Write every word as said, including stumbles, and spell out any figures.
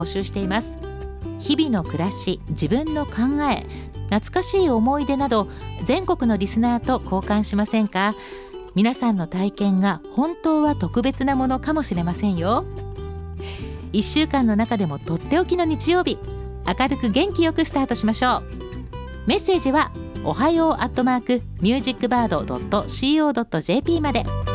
募集しています。日々の暮らし、自分の考え、懐かしい思い出など全国のリスナーと交換しませんか？皆さんの体験が本当は特別なものかもしれませんよ。いっしゅうかんの中でもとっておきの日曜日、明るく元気よくスタートしましょう。メッセージはおはようアットマークミュージックバードドットシーオードットジェーピー まで。